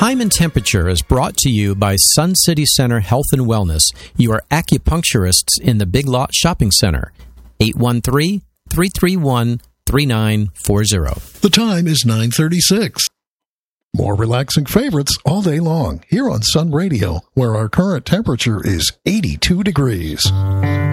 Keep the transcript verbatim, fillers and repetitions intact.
Time and Temperature is brought to you by Sun City Center Health and Wellness, your acupuncturists in the Big Lot Shopping Center. eight one three, three three one, three nine four zero. The time is nine thirty-six. More relaxing favorites all day long here on Sun Radio, where our current temperature is eighty-two degrees.